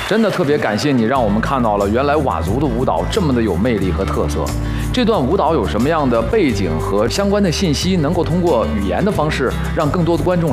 真的特别感谢你，让我们看到了原来佤族的舞蹈这么的有魅力和特色。这段舞蹈有什么样的背景和相关的信息，能够通过语言的方式让更多的观众